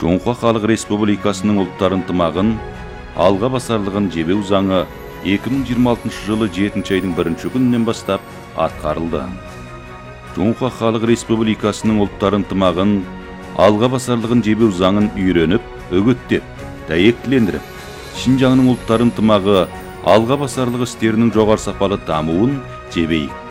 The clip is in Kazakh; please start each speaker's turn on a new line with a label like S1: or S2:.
S1: Жоңқа Халық Республикасының ұлттар ынтымағын алға басарлығын жебеу заңы 2026 жылы 7 айдың 1 күнінен бастап атқарылды. Жоңқа Халық Республикасының ұлттар ынтымағын алға басарлығын жебеу заңын үйреніп, үгіттеп, дәйектілендіріп, Шинжаңның ұлттар ынтымағы алға басарлық істерінің жоғары сапалы дамуын жебейік.